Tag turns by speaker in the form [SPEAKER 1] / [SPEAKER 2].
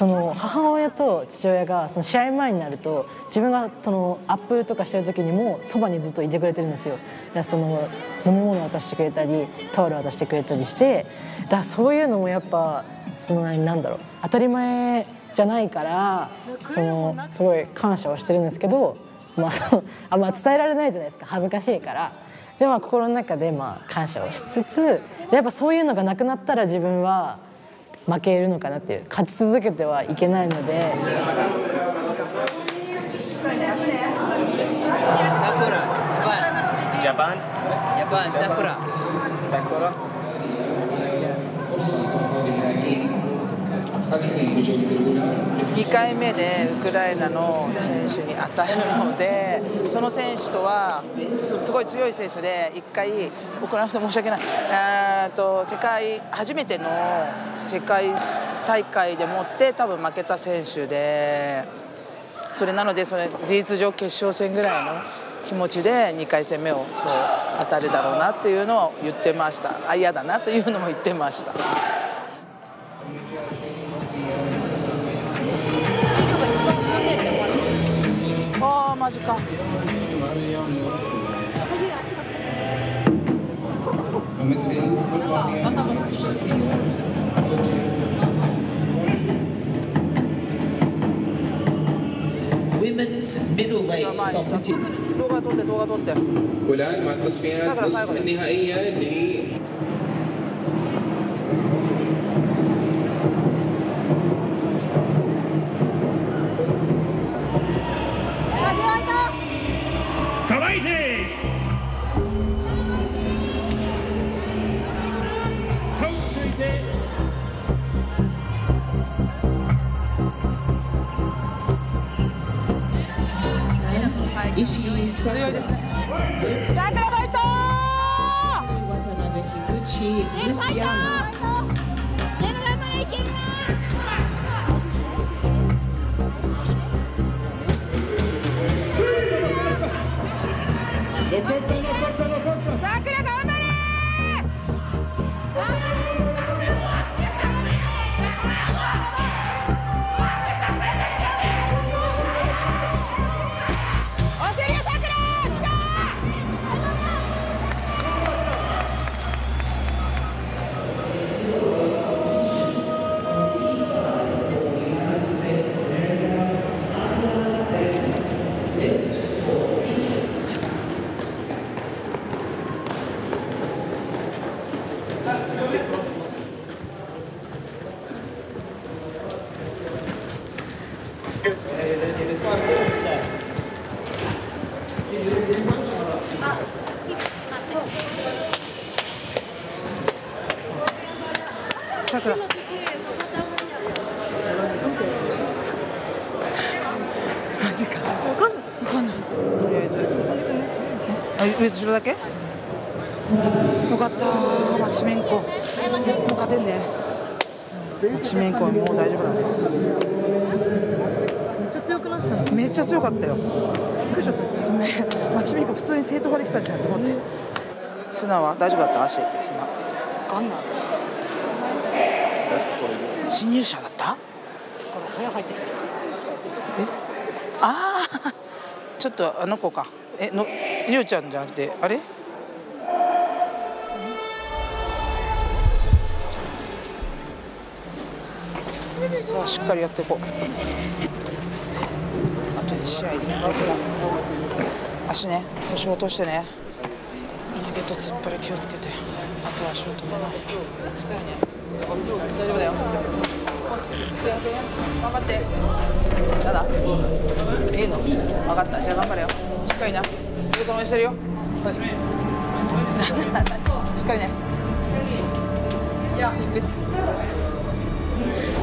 [SPEAKER 1] その母親と父親がその試合前になると自分がそのアップとかしてる時にもそばにずっといてくれてるんですよ。その飲み物を渡してくれたりタオルを渡してくれたりして、だからそういうのもやっぱそのなんだろう、当たり前じゃないからそのすごい感謝をしてるんですけど、あんま伝えられないじゃないですか、恥ずかしいから。で心の中で感謝をしつつ、やっぱそういうのがなくなったら自分は負けるのかなっていう、勝ち続けてはいけないので。
[SPEAKER 2] ジャパンサクラ
[SPEAKER 3] 2回目でウクライナの選手に当たるので、その選手とはすごい強い選手で、1回送らなくて申し訳ない、初めての世界大会でもって多分負けた選手で、それなので事実上決勝戦ぐらいの気持ちで2回戦目を当たるだろうなっていうのを言ってました。嫌だなというのも言ってました。ああマジか。動画撮って。
[SPEAKER 4] والآن مع التصفيات نصف النهائية اللي
[SPEAKER 5] 石井さくら、
[SPEAKER 3] さくらファイト
[SPEAKER 5] 渡辺樋口ルシアナ。
[SPEAKER 3] さくら頑張れ。さくら。マジか。わかんない。とりあえず。上後ろだけ？よかったー、マキシメンコ。もう勝てんね。マキシメンコはもう大丈夫だね。
[SPEAKER 1] めっちゃ強くなった。
[SPEAKER 3] めっちゃ強かったよ。ね、マキシメンコ普通に正統派できたじゃんと思って。スナは大丈夫だった？足。スナ。わかんない。新入社だった？
[SPEAKER 1] 部屋入ってきた。
[SPEAKER 3] ああ、ちょっとあの子か。りょうちゃんじゃなくてあれ？さあしっかりやっていこう。あと2試合全力だ。足ね、腰を落としてね。投げと突っ張り気をつけて。あとは足を止めない。大丈夫だよ。頑張って。ただいいの分かった。じゃあ頑張れよ。しっかりな。ずっと応援してるよ。しっかりね。いく。